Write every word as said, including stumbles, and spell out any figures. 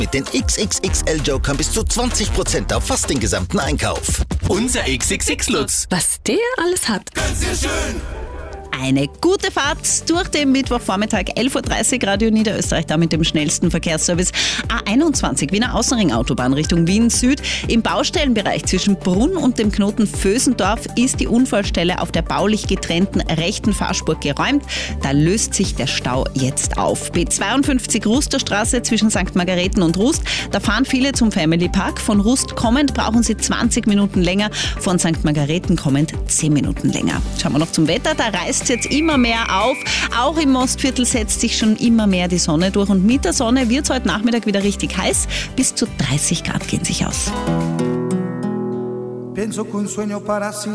Mit den X X X L-Jokern bis zu zwanzig Prozent auf fast den gesamten Einkauf. Unser X X X-Lutz. Was der alles hat. Ganz sehr schön. Eine gute Fahrt durch den Mittwochvormittag, elf Uhr dreißig, Radio Niederösterreich, da mit dem schnellsten Verkehrsservice. A einundzwanzig, Wiener Außenring-Autobahn Richtung Wien Süd. Im Baustellenbereich zwischen Brunn und dem Knoten Vösendorf ist die Unfallstelle auf der baulich getrennten rechten Fahrspur geräumt. Da löst sich der Stau jetzt auf. B zweiundfünfzig Rusterstraße zwischen Sankt Margareten und Rust. Da fahren viele zum Family Park. Von Rust kommend brauchen sie zwanzig Minuten länger. Von Sankt Margareten kommend zehn Minuten länger. Schauen wir noch zum Wetter. Da reißt jetzt immer mehr auf. Auch im Mostviertel setzt sich schon immer mehr die Sonne durch. Und mit der Sonne wird es heute Nachmittag wieder richtig heiß. Bis zu dreißig Grad gehen sich aus.